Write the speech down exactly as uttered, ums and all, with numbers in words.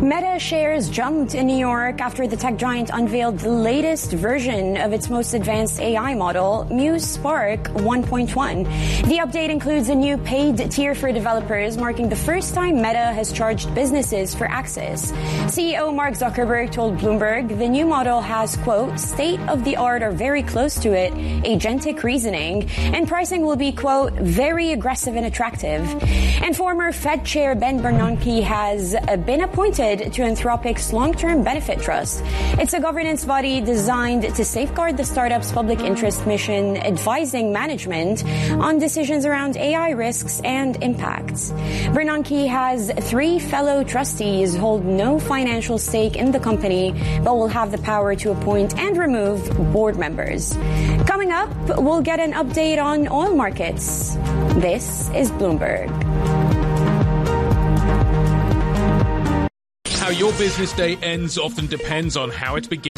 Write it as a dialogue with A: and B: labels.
A: Meta shares jumped in New York after the tech giant unveiled the latest version of its most advanced A I model, Muse Spark one point one. The update includes a new paid tier for developers, marking the first time Meta has charged businesses for access. C E O Mark Zuckerberg told Bloomberg the new model has, quote, state-of-the-art or very close to it, agentic reasoning, and pricing will be, quote, very aggressive and attractive. And former Fed Chair Ben Bernanke has uh, been appointed to Anthropic's Long-Term Benefit Trust. It's a governance body designed to safeguard the startup's public interest mission, advising management on decisions around A I risks and impacts. Bernanke has three fellow trustees who hold no financial stake in the company, but will have the power to appoint and remove board members. Coming up, we'll get an update on oil markets. This is Bloomberg.
B: How your business day ends often depends on how it begins.